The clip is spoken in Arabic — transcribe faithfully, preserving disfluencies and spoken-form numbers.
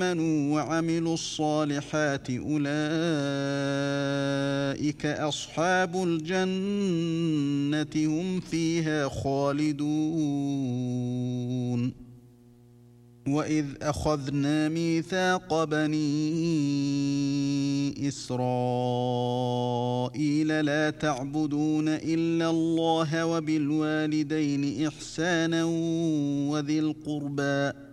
آمنوا وعملوا الصالحات أولئك أصحاب الجنة هم فيها خالدون وإذ أخذنا ميثاق بني إسرائيل لا تعبدون إلا الله وبالوالدين إحسانا وذي القربى